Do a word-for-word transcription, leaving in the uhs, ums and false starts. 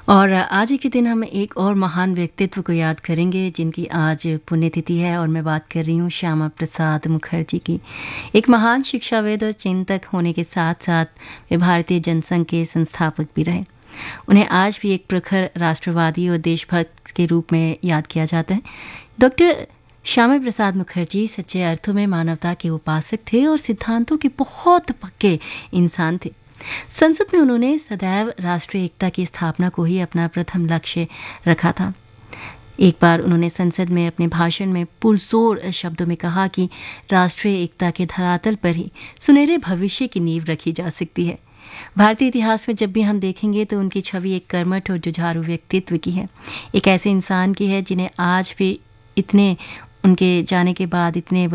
और आज ही के दिन हम एक और महान व्यक्तित्व को याद करेंगे जिनकी आज पुण्यतिथि है और मैं बात कर रही हूँ श्यामा प्रसाद मुखर्जी की। एक महान शिक्षाविद और चिंतक होने के साथ साथ वे भारतीय जनसंघ के संस्थापक भी रहे। उन्हें आज भी एक प्रखर राष्ट्रवादी और देशभक्त के रूप में याद किया जाता है। डॉक्टर श्यामा प्रसाद मुखर्जी सच्चे अर्थों में मानवता के उपासक थे और सिद्धांतों के बहुत पक्के इंसान थे। संसद में उन्होंने सदैव राष्ट्रीय एकता की स्थापना को ही अपना प्रथम लक्ष्य रखा था। एक बार उन्होंने संसद में अपने भाषण में पुरजोर शब्दों में कहा कि राष्ट्रीय एकता के धरातल पर ही सुनहरे भविष्य की नींव रखी जा सकती है। भारतीय इतिहास में जब भी हम देखेंगे तो उनकी छवि एक कर्मठ और जुझारू व्यक्तित्व की है, एक ऐसे इंसान की है जिन्हें आज भी इतने उनके जाने के बाद इतने